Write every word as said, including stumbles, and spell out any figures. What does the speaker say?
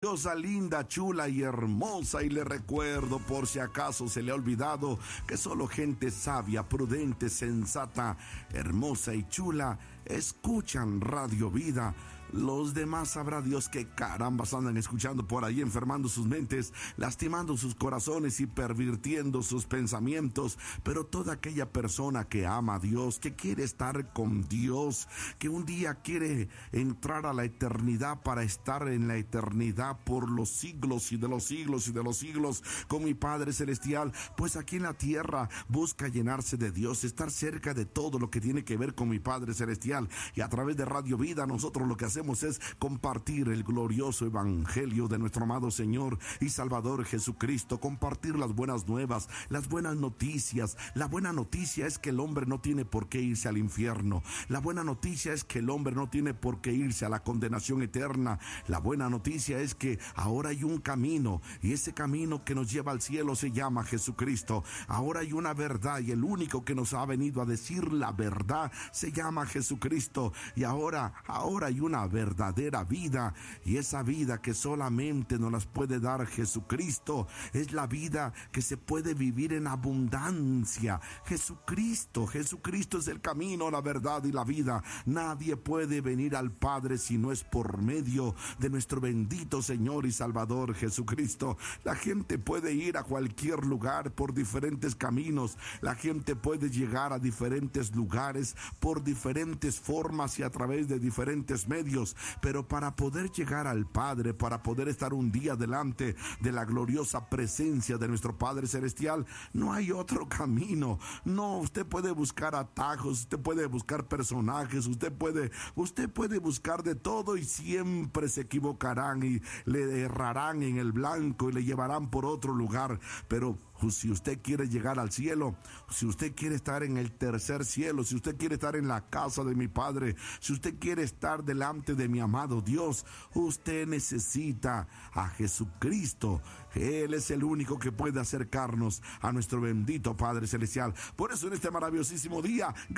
preciosa, linda, chula y hermosa. Y le recuerdo, por si acaso se le ha olvidado, que solo gente sabia, prudente, sensata, hermosa y chula escuchan Radio Vida. Los demás sabrá Dios qué carambas andan escuchando por ahí, enfermando sus mentes, lastimando sus corazones y pervirtiendo sus pensamientos. Pero toda aquella persona que ama a Dios, que quiere estar con Dios, que un día quiere entrar a la eternidad para estar en la eternidad por los siglos y de los siglos y de los siglos con mi Padre Celestial, pues aquí en la tierra busca llenarse de Dios, estar cerca de todo lo que tiene que ver con mi Padre Celestial. Y a través de Radio Vida nosotros lo que hacemos es compartir el glorioso evangelio de nuestro amado Señor y Salvador Jesucristo, compartir las buenas nuevas, las buenas noticias. La buena noticia es que el hombre no tiene por qué irse al infierno. La buena noticia es que el hombre no tiene por qué irse a la condenación eterna. La buena noticia es que ahora hay un camino, y ese camino que nos lleva al cielo se llama Jesucristo. Ahora hay una verdad, y el único que nos ha venido a decir la verdad se llama Jesucristo. Y ahora, ahora hay una verdadera vida, y esa vida que solamente nos las puede dar Jesucristo es la vida que se puede vivir en abundancia. Jesucristo, Jesucristo es el camino, la verdad y la vida. Nadie puede venir al Padre si no es por medio de nuestro bendito Señor y Salvador Jesucristo. La gente puede ir a cualquier lugar por diferentes caminos. La gente puede llegar a diferentes lugares por diferentes formas y a través de diferentes medios. Pero para poder llegar al Padre, para poder estar un día delante de la gloriosa presencia de nuestro Padre Celestial, no hay otro camino. No, usted puede buscar atajos, usted puede buscar personajes, usted puede, usted puede buscar de todo y siempre se equivocarán y le errarán en el blanco y le llevarán por otro lugar. Pero si usted quiere llegar al cielo, si usted quiere estar en el tercer cielo, si usted quiere estar en la casa de mi Padre, si usted quiere estar delante de mi amado Dios, usted necesita a Jesucristo. Él es el único que puede acercarnos a nuestro bendito Padre Celestial. Por eso en este maravillosísimo día,